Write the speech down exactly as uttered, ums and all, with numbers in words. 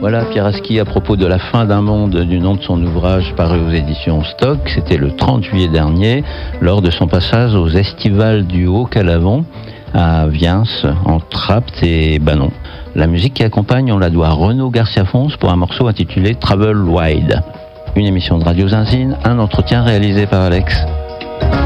Voilà Pierre Aski à propos de la fin d'un monde, du nom de son ouvrage paru aux éditions Stock. C'était le trente juillet dernier, lors de son passage aux Estivales du Haut-Calavon à Viens, entre Apt et Banon. La musique qui accompagne, on la doit à Renaud Garcia-Fons pour un morceau intitulé Travel Wide. Une émission de Radio Zinzine, un entretien réalisé par Alex.